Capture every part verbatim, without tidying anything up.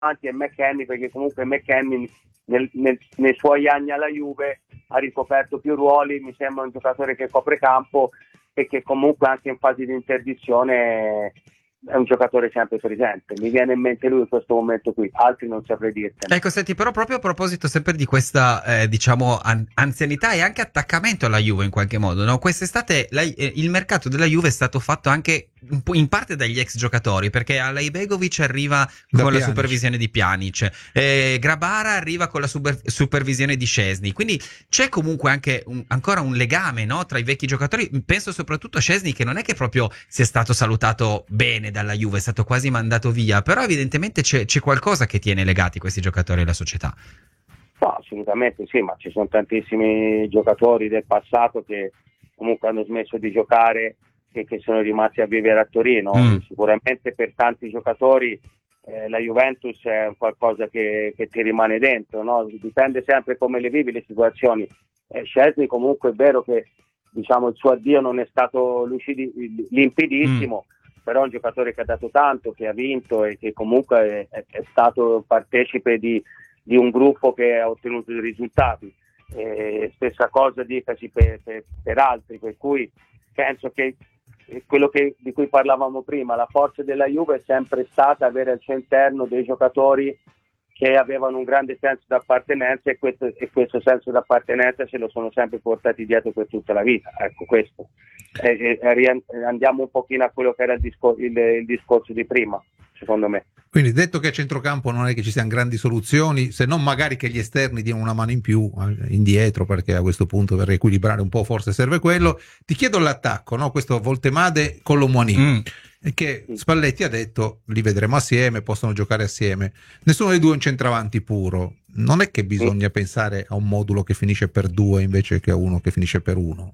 centravanti è McKennie, perché comunque McKennie nel, nel, nei suoi anni alla Juve ha ricoperto più ruoli, mi sembra un giocatore che copre campo e che comunque anche in fase di interdizione è un giocatore sempre presente. Mi viene in mente lui in questo momento qui, altri non saprei dirtene. Ecco, senti, però proprio a proposito sempre di questa, eh, diciamo, an- anzianità e anche attaccamento alla Juve in qualche modo, no? Quest'estate la, eh, il mercato della Juve è stato fatto anche un po' in parte dagli ex giocatori, perché Alaibegovic arriva Da con la Pjanic. supervisione di Pjanic, eh, Grabara arriva con la super- supervisione di Szczęsny, quindi c'è comunque anche un, ancora un legame, no, tra i vecchi giocatori. Penso soprattutto a Szczęsny, che non è che proprio sia stato salutato bene dalla Juve, è stato quasi mandato via, però evidentemente c'è, c'è qualcosa che tiene legati questi giocatori alla società. No, assolutamente sì, ma ci sono tantissimi giocatori del passato che comunque hanno smesso di giocare e che sono rimasti a vivere a Torino. Mm. Sicuramente per tanti giocatori eh, la Juventus è un qualcosa che, che ti rimane dentro, no? Dipende sempre come le vivi le situazioni. Eh, Szczęsny comunque è vero che diciamo il suo addio non è stato lucidi, limpidissimo, mm. però è un giocatore che ha dato tanto, che ha vinto e che comunque è, è stato partecipe di, di un gruppo che ha ottenuto dei risultati. Eh, stessa cosa dicasi per, per, per altri, per cui penso che quello che, di cui parlavamo prima, la forza della Juve è sempre stata avere al suo interno dei giocatori che avevano un grande senso d'appartenenza e questo, e questo senso d'appartenenza se lo sono sempre portati dietro per tutta la vita. Ecco questo. E, e, andiamo un pochino a quello che era il, discor- il, il discorso di prima, secondo me. Quindi detto che a centrocampo non è che ci siano grandi soluzioni, se non magari che gli esterni diano una mano in più indietro, perché a questo punto per riequilibrare un po' forse serve quello. Ti chiedo l'attacco, no? Questo Voltemade con l'Omouani, mm. che Spalletti ha detto li vedremo assieme, possono giocare assieme. Nessuno dei due è un centravanti puro. Non è che bisogna mm. pensare a un modulo che finisce per due invece che a uno che finisce per uno?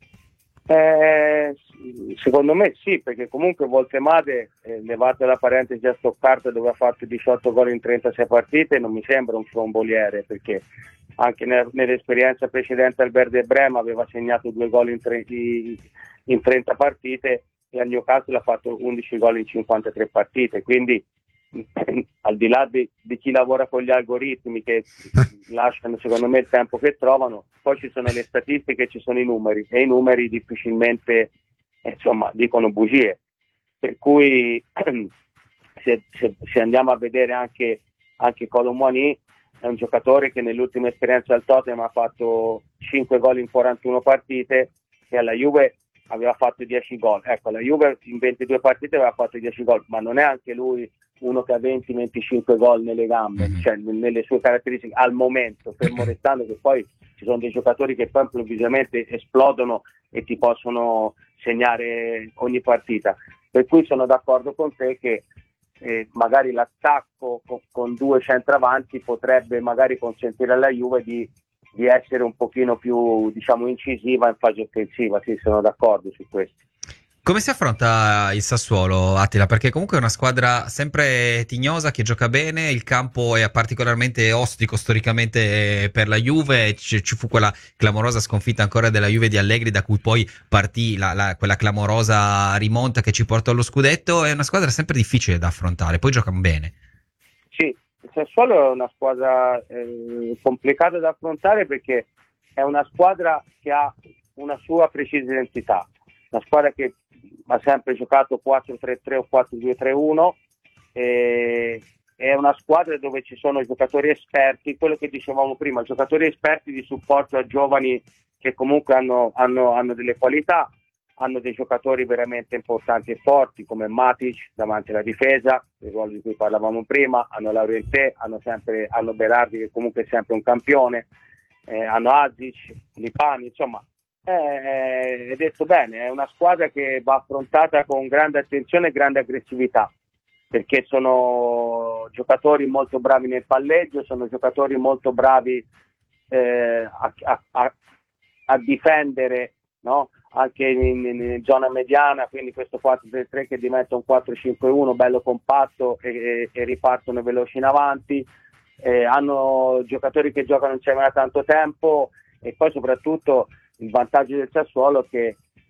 Eh, secondo me sì, perché comunque Voltemade, eh, levate la parentesi a Stoccarda dove ha fatto diciotto gol in trentasei partite, non mi sembra un fromboliere, perché anche ne- nell'esperienza precedente al Verde Brema aveva segnato due gol in, tre- in trenta partite e al Newcastle ha fatto undici gol in cinquantatré partite, quindi al di là di, di chi lavora con gli algoritmi che lasciano secondo me il tempo che trovano, poi ci sono le statistiche, ci sono i numeri e i numeri difficilmente insomma dicono bugie, per cui se, se, se andiamo a vedere anche, anche Kolo Muani è un giocatore che nell'ultima esperienza al Tottenham ha fatto cinque gol in quarantuno partite e alla Juve aveva fatto dieci gol. Ecco, la Juve in ventidue partite aveva fatto dieci gol, ma non è anche lui uno che ha venti venticinque gol nelle gambe, mm-hmm. cioè nelle sue caratteristiche al momento, fermo restando che poi ci sono dei giocatori che poi improvvisamente esplodono e ti possono segnare ogni partita. Per cui sono d'accordo con te che eh, magari l'attacco con, con due centravanti potrebbe magari consentire alla Juve di, di essere un pochino più, diciamo, incisiva in fase offensiva. Sì, sono d'accordo su questo. Come si affronta il Sassuolo, Attila? Perché comunque è una squadra sempre tignosa che gioca bene, il campo è particolarmente ostico storicamente per la Juve, ci, ci fu quella clamorosa sconfitta ancora della Juve di Allegri da cui poi partì la, la, quella clamorosa rimonta che ci portò allo scudetto. È una squadra sempre difficile da affrontare, poi giocano bene. Sì, il Sassuolo è una squadra eh, complicata da affrontare perché è una squadra che ha una sua precisa identità, una squadra che ha sempre giocato quattro tre tre o quattro due tre uno, e è una squadra dove ci sono giocatori esperti, quello che dicevamo prima, giocatori esperti di supporto a giovani che comunque hanno, hanno, hanno delle qualità, hanno dei giocatori veramente importanti e forti come Matic davanti alla difesa, il ruolo di cui parlavamo prima, hanno Laurienté, hanno sempre hanno Berardi che comunque è sempre un campione, eh, hanno Azic, Lipani, insomma. Eh, è detto bene, è una squadra che va affrontata con grande attenzione e grande aggressività, perché sono giocatori molto bravi nel palleggio, sono giocatori molto bravi eh, a, a, a, a difendere, no? Anche in, in, in zona mediana, quindi questo quattro tre tre che diventa un quattro cinque uno bello compatto e, e, e ripartono veloci in avanti, eh, hanno giocatori che giocano insieme da tanto tempo e poi soprattutto il vantaggio del Sassuolo è che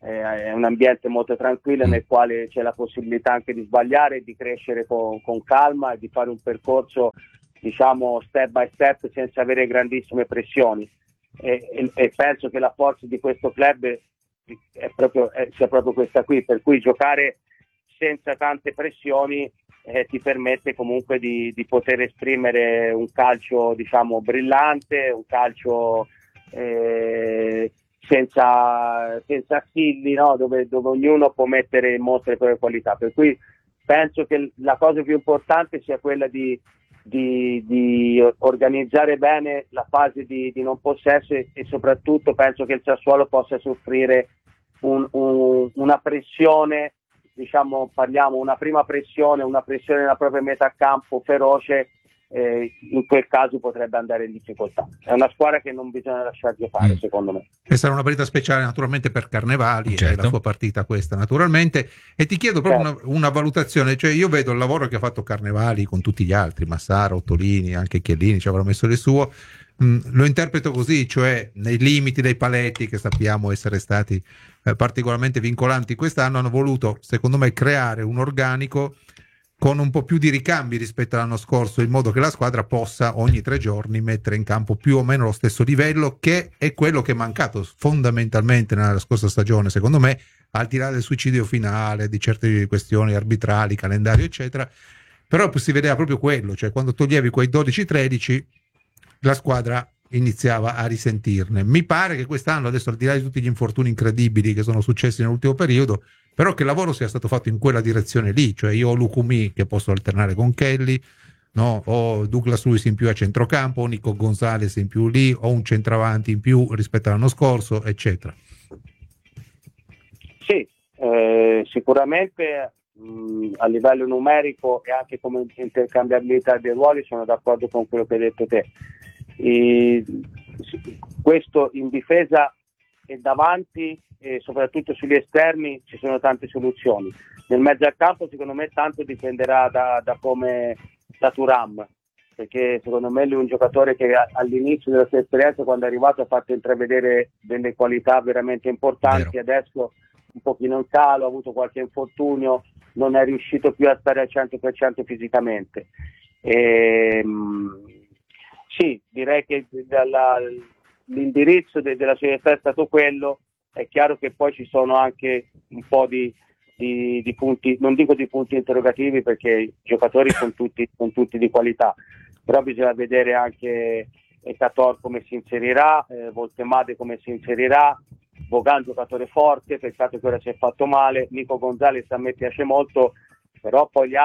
eh, è un ambiente molto tranquillo nel quale c'è la possibilità anche di sbagliare, di crescere con, con calma e di fare un percorso, diciamo, step by step senza avere grandissime pressioni. E, e, e penso che la forza di questo club è proprio, è, sia proprio questa qui, per cui giocare senza tante pressioni eh, ti permette comunque di, di poter esprimere un calcio, diciamo, brillante, un calcio eh, senza, senza assilli, no? dove, dove ognuno può mettere in mostra le proprie qualità, per cui penso che la cosa più importante sia quella di Di, di organizzare bene la fase di, di non possesso e, e soprattutto penso che il Sassuolo possa soffrire un, un, una pressione, diciamo, parliamo una prima pressione, una pressione nella propria metà campo feroce, eh, in quel caso potrebbe andare in difficoltà. È una squadra che non bisogna lasciar giocare, mm. secondo me. E sarà una partita speciale naturalmente per Carnevali, certo. È la sua partita questa naturalmente, e ti chiedo proprio certo. una, una valutazione, cioè io vedo il lavoro che ha fatto Carnevali con tutti gli altri, Massara, Ottolini, anche Chiellini ci avrà messo il suo, mm, lo interpreto così, cioè nei limiti dei paletti che sappiamo essere stati eh, particolarmente vincolanti quest'anno, hanno voluto secondo me creare un organico con un po' più di ricambi rispetto all'anno scorso, in modo che la squadra possa ogni tre giorni mettere in campo più o meno lo stesso livello, che è quello che è mancato fondamentalmente nella scorsa stagione, secondo me, al di là del suicidio finale, di certe questioni arbitrali, calendario, eccetera. Però si vedeva proprio quello, cioè quando toglievi quei dodici tredici, la squadra iniziava a risentirne. Mi pare che quest'anno, adesso al di là di tutti gli infortuni incredibili che sono successi nell'ultimo periodo, però che il lavoro sia stato fatto in quella direzione lì, cioè io ho Lucumi che posso alternare con Kelly, no? Ho Douglas Luiz in più a centrocampo, ho Nico Gonzalez in più lì, ho un centravanti in più rispetto all'anno scorso, eccetera. Sì, eh, sicuramente mh, a livello numerico e anche come intercambiabilità dei ruoli sono d'accordo con quello che hai detto te. E, questo in difesa e davanti e soprattutto sugli esterni ci sono tante soluzioni. Nel mezzo al campo secondo me tanto dipenderà da, da come da Thuram, perché secondo me lui è un giocatore che all'inizio della sua esperienza, quando è arrivato, ha fatto intravedere delle qualità veramente importanti. Vero. Adesso un pochino in calo, ha avuto qualche infortunio, non è riuscito più a stare al cento per cento fisicamente. E, sì, direi che dalla, l'indirizzo de, della società è stato quello. È chiaro che poi ci sono anche un po' di, di, di punti, non dico di punti interrogativi perché i giocatori sono tutti, sono tutti di qualità, però bisogna vedere anche Ekator come si inserirà, eh, Voltemade come si inserirà, Bogan giocatore forte, peccato che ora si è fatto male, Nico Gonzalez a me piace molto, però poi gli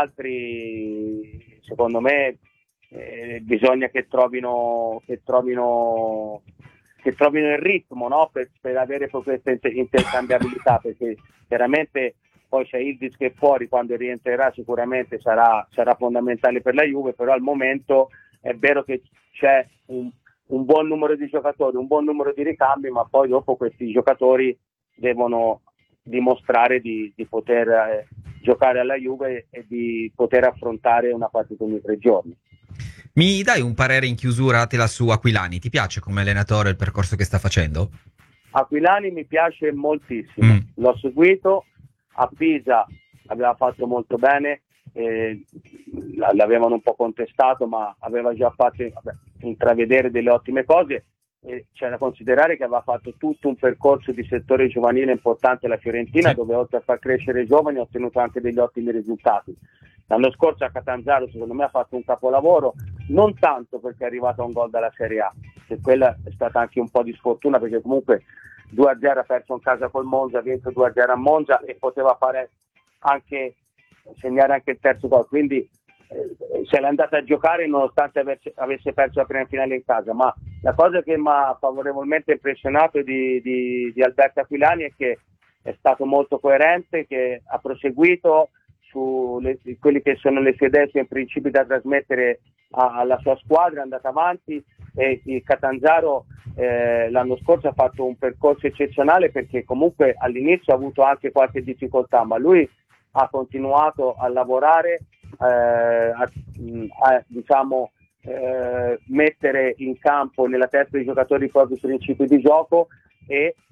altri secondo me eh, bisogna che trovino che trovino che trovino il ritmo, no? per, per avere proprio questa intercambiabilità, perché chiaramente poi c'è Ildiz che fuori, quando rientrerà sicuramente sarà, sarà fondamentale per la Juve, però al momento è vero che c'è un, un buon numero di giocatori, un buon numero di ricambi, ma poi dopo questi giocatori devono dimostrare di, di poter eh, giocare alla Juve e di poter affrontare una partita ogni tre giorni. Mi dai un parere in chiusura, Attila, su Aquilani? Ti piace come allenatore il percorso che sta facendo? Aquilani mi piace moltissimo, mm. l'ho seguito, a Pisa aveva fatto molto bene, eh, l'avevano un po' contestato, ma aveva già fatto vabbè, intravedere delle ottime cose. Eh, c'è da considerare che aveva fatto tutto un percorso di settore giovanile importante alla Fiorentina, sì. dove oltre a far crescere i giovani ha ottenuto anche degli ottimi risultati. L'anno scorso a Catanzaro secondo me ha fatto un capolavoro, non tanto perché è arrivato a un gol dalla Serie A, che quella è stata anche un po' di sfortuna, perché comunque due a zero ha perso in casa col Monza, ha vinto due a zero a Monza e poteva fare anche segnare anche il terzo gol, quindi eh, se l'è andata a giocare nonostante avesse, avesse perso la prima finale in casa. Ma la cosa che mi ha favorevolmente impressionato di, di, di Alberto Aquilani è che è stato molto coerente, che ha proseguito su le, quelli che sono le sue idee, i suoi principi da trasmettere a, alla sua squadra, è andato avanti, e il Catanzaro eh, l'anno scorso ha fatto un percorso eccezionale, perché comunque all'inizio ha avuto anche qualche difficoltà, ma lui ha continuato a lavorare, eh, a, a diciamo eh, mettere in campo nella testa dei giocatori i propri principi di gioco, e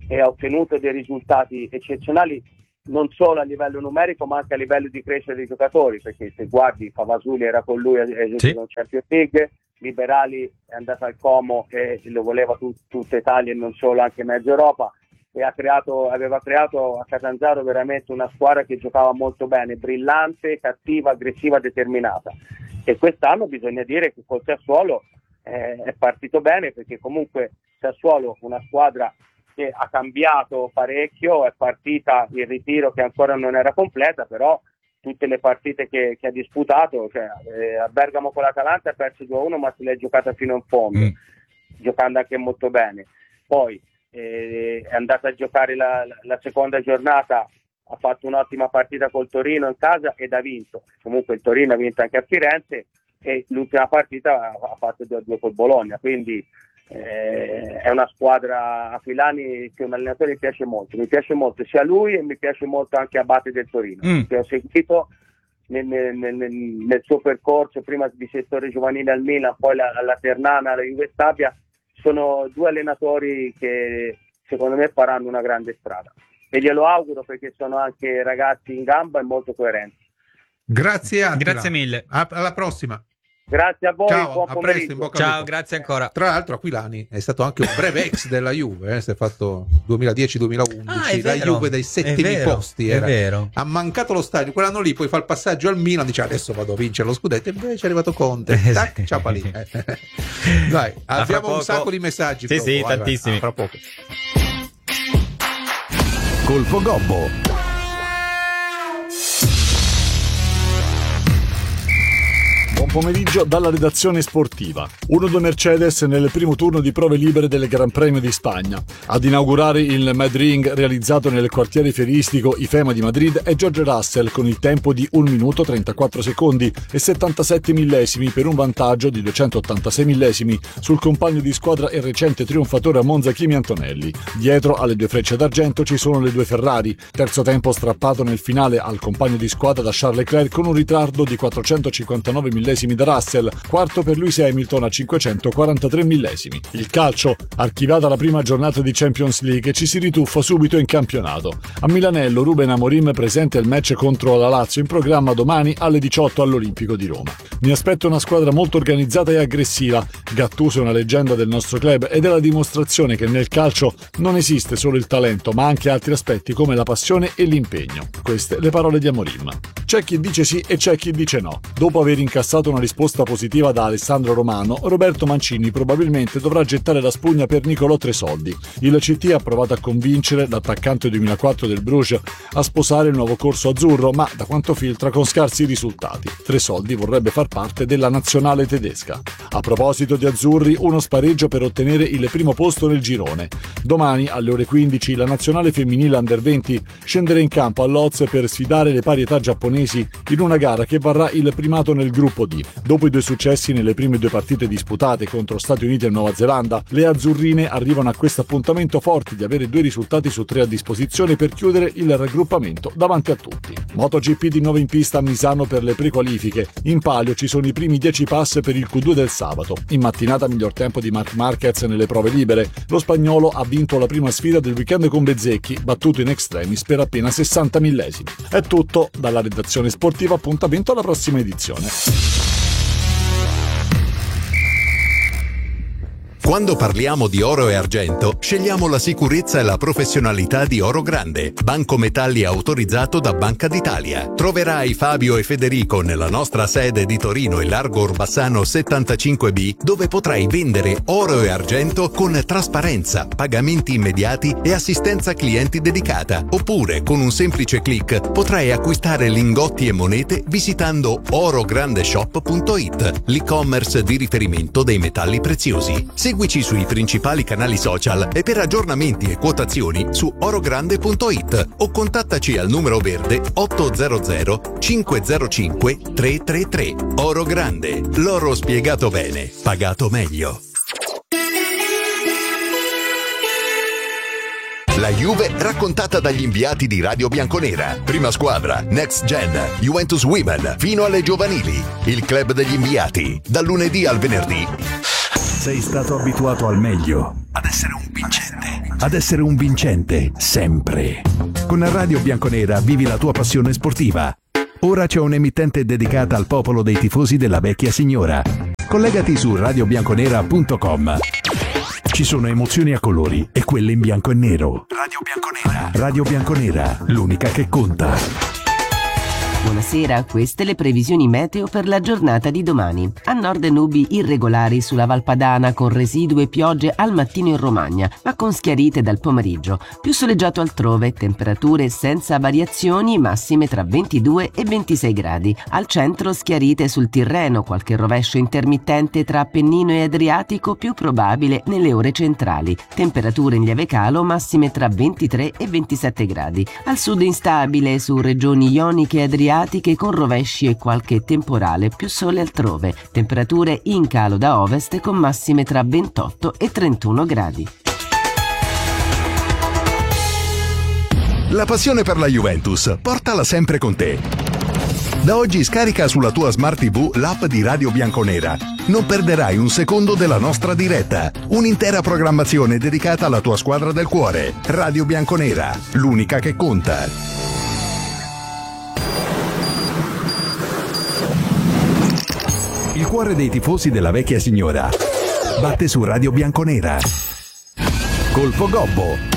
e ha ottenuto dei risultati eccezionali non solo a livello numerico ma anche a livello di crescita dei giocatori, perché se guardi Favasuli era con lui ad esempio sì. in Champions League, Liberali è andato al Como e lo voleva tut, tutta Italia e non solo, anche mezza Europa, e ha creato, aveva creato a Catanzaro veramente una squadra che giocava molto bene, brillante, cattiva, aggressiva, determinata, e quest'anno bisogna dire che col Sassuolo eh, è partito bene, perché comunque Sassuolo una squadra che ha cambiato parecchio, è partita in ritiro che ancora non era completa, però tutte le partite che, che ha disputato, cioè, eh, a Bergamo con l'Atalanta ha perso due a uno ma se l'è giocata fino in fondo, mm. giocando anche molto bene. Poi eh, è andata a giocare la, la, la seconda giornata, ha fatto un'ottima partita col Torino in casa ed ha vinto. Comunque il Torino ha vinto anche a Firenze e l'ultima partita ha fatto due a due col Bologna, quindi Eh, è una squadra, Aquilani, che un allenatore mi piace molto, mi piace molto sia lui e mi piace molto anche Abate del Torino, mm. che ho seguito nel, nel, nel, nel suo percorso, prima di settore giovanile al Milan, poi la, alla Ternana, alla Juve Stabia. Sono due allenatori che secondo me faranno una grande strada e glielo auguro, perché sono anche ragazzi in gamba e molto coerenti. Grazie Attila. Grazie mille, a, alla prossima. Grazie a voi, ciao, buon a presto, in bocca al ciao, lupo. grazie ancora. Tra l'altro Aquilani è stato anche un breve ex della Juve, eh? Si è fatto duemiladieci duemilaundici, ah, la Juve dai settimi vero, posti era. È vero. Ha mancato lo stadio quell'anno lì, poi fa il passaggio al Milan, dice adesso vado a vincere lo scudetto, e invece è arrivato Conte, tac, ciao lì. Dai, abbiamo un sacco di messaggi. Sì, dopo. sì, vai, tantissimi. vai, fra poco. Colpo Gobbo. Buon pomeriggio dalla redazione sportiva. uno due Mercedes nel primo turno di prove libere del Gran Premio di Spagna. Ad inaugurare il Mad Ring realizzato nel quartiere fieristico I F E M A di Madrid è George Russell con il tempo di un minuto trentaquattro secondi e settantasette millesimi per un vantaggio di duecentottantasei millesimi sul compagno di squadra e recente trionfatore a Monza Kimi Antonelli. Dietro alle due frecce d'argento ci sono le due Ferrari. Terzo tempo strappato nel finale al compagno di squadra da Charles Leclerc con un ritardo di quattrocentocinquantanove millesimi da Russell, quarto per Lewis Hamilton a cinquecentoquarantatré millesimi. Il calcio, archiviata la prima giornata di Champions League, ci si rituffa subito in campionato. A Milanello Ruben Amorim presenta il match contro la Lazio in programma domani alle diciotto all'Olimpico di Roma. Mi aspetto una squadra molto organizzata e aggressiva. Gattuso è una leggenda del nostro club ed è la dimostrazione che nel calcio non esiste solo il talento ma anche altri aspetti come la passione e l'impegno. Queste le parole di Amorim. C'è chi dice sì e c'è chi dice no. Dopo aver incassato una risposta positiva da Alessandro Romano, Roberto Mancini probabilmente dovrà gettare la spugna per Nicolò Tresoldi. Il C T ha provato a convincere l'attaccante duemilaquattro del Bruges a sposare il nuovo corso azzurro, ma da quanto filtra con scarsi risultati. Tresoldi vorrebbe far parte della nazionale tedesca. A proposito di azzurri, uno spareggio per ottenere il primo posto nel girone. Domani alle ore quindici la nazionale femminile under venti scenderà in campo a Lodz per sfidare le parietà giapponesi in una gara che varrà il primato nel gruppo D. Dopo i due successi nelle prime due partite disputate contro Stati Uniti e Nuova Zelanda, le azzurrine arrivano a questo appuntamento forti di avere due risultati su tre a disposizione per chiudere il raggruppamento davanti a tutti. MotoGP di nuovo in pista a Misano per le prequalifiche. In palio ci sono i primi dieci pass per il Q due del sabato. In mattinata miglior tempo di Marc Marquez nelle prove libere. Lo spagnolo ha vinto la prima sfida del weekend con Bezzecchi, battuto in extremis per appena sessanta millesimi. È tutto dalla redazione sportiva, appuntamento alla prossima edizione. Quando parliamo di oro e argento, scegliamo la sicurezza e la professionalità di Oro Grande, banco metalli autorizzato da Banca d'Italia. Troverai Fabio e Federico nella nostra sede di Torino in Largo Orbassano settantacinque B, dove potrai vendere oro e argento con trasparenza, pagamenti immediati e assistenza clienti dedicata. Oppure, con un semplice click, potrai acquistare lingotti e monete visitando orograndeshop punto it, l'e-commerce di riferimento dei metalli preziosi. Seguici sui principali canali social e per aggiornamenti e quotazioni su orogrande punto it o contattaci al numero verde ottocento cinquecentocinque trecentotrentatré. Oro Grande, l'oro spiegato bene, pagato meglio. La Juve raccontata dagli inviati di Radio Bianconera. Prima squadra, Next Gen, Juventus Women, fino alle giovanili. Il club degli inviati, dal lunedì al venerdì. Sei stato abituato al meglio. Ad essere un vincente. ad essere un vincente, sempre. Con Radio Bianconera vivi la tua passione sportiva. Ora c'è un'emittente dedicata al popolo dei tifosi della vecchia signora. Collegati su radio bianconera punto com. Ci sono emozioni a colori e quelle in bianco e nero. Radio Bianconera. Radio Bianconera, l'unica che conta. Buonasera, queste le previsioni meteo per la giornata di domani. A nord nubi irregolari sulla Valpadana con residue piogge al mattino in Romagna, ma con schiarite dal pomeriggio. Più soleggiato altrove, temperature senza variazioni, massime tra ventidue e ventisei gradi. Al centro schiarite sul Tirreno, qualche rovescio intermittente tra Appennino e Adriatico più probabile nelle ore centrali. Temperature in lieve calo, massime tra ventitré e ventisette gradi. Al sud instabile su regioni ioniche e adriatiche con rovesci e qualche temporale, più sole altrove. Temperature in calo da ovest con massime tra ventotto e trentuno gradi. La passione per la Juventus, portala sempre con te. Da oggi scarica sulla tua Smart tivù l'app di Radio Bianconera. Non perderai un secondo della nostra diretta. Un'intera programmazione dedicata alla tua squadra del cuore. Radio Bianconera, l'unica che conta. Il cuore dei tifosi della vecchia signora batte su Radio Bianconera. Colpo Gobbo.